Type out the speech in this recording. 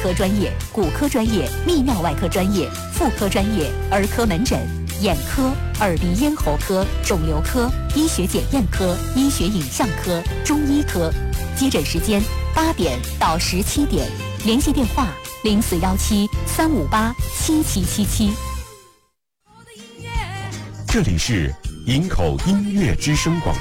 科专业、骨科专业、泌尿外科专业、妇科专业、儿科门诊、眼科、耳鼻咽喉科、肿瘤科、医学检验科、医学影像科、中医科。接诊时间8点到17点，联系电话0417-358-7777。 这里是营口音乐之声广播。